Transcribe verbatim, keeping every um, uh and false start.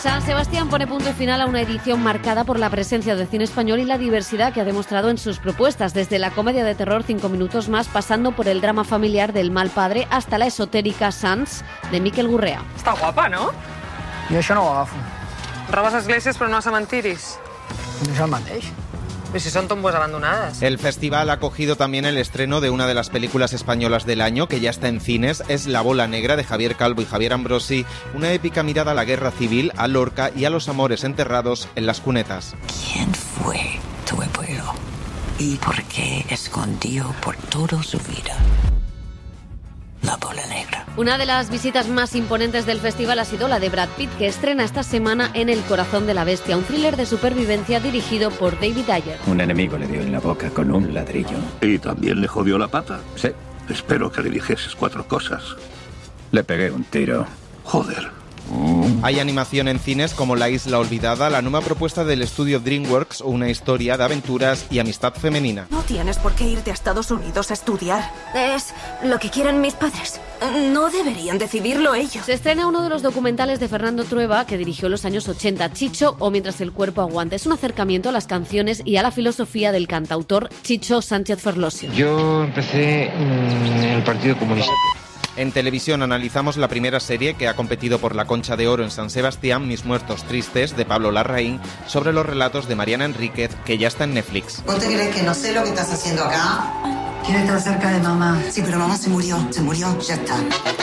San Sebastián pone punto y final a una edición marcada por la presencia del cine español y la diversidad que ha demostrado en sus propuestas, desde la comedia de terror Cinco minutos más, pasando por el drama familiar del Mal padre, hasta la esotèrica Sants, de Miquel Gurrea. Està guapa, no? Jo això no ho agafo. Robes esglésies però no a cementiris. No és el mateix. Pero si son tumbos abandonadas. El festival ha acogido también el estreno de una de las películas españolas del año, que ya está en cines. Es La bola negra, de Javier Calvo y Javier Ambrosi, una épica mirada a la guerra civil, a Lorca y a los amores enterrados en las cunetas. ¿Quién fue tu abuelo? ¿Y por qué escondió por toda su vida la bola negra? Una de las visitas más imponentes del festival ha sido la de Brad Pitt, que estrena esta semana En el corazón de la bestia, un thriller de supervivencia dirigido por David Ayer. Un enemigo le dio en la boca con un ladrillo. ¿Y también le jodió la pata? Sí. Espero que le dijeses cuatro cosas. Le pegué un tiro. Joder. Hay animación en cines como La isla olvidada, la nueva propuesta del estudio DreamWorks, una historia de aventuras y amistad femenina. No tienes por qué irte a Estados Unidos a estudiar. Es lo que quieren mis padres. No deberían decidirlo ellos. Se estrena uno de los documentales de Fernando Trueba, que dirigió en los años ochenta, Chicho o Mientras el cuerpo aguante. Es un acercamiento a las canciones y a la filosofía del cantautor Chicho Sánchez Ferlosio. Yo empecé en el Partido Comunista. En televisión analizamos la primera serie que ha competido por la Concha de Oro en San Sebastián, Mis muertos tristes, de Pablo Larraín, sobre los relatos de Mariana Enríquez, que ya está en Netflix. ¿Vos te crees que no sé lo que estás haciendo acá? Quiero estar cerca de mamá. Sí, pero mamá se murió, se murió, ya está.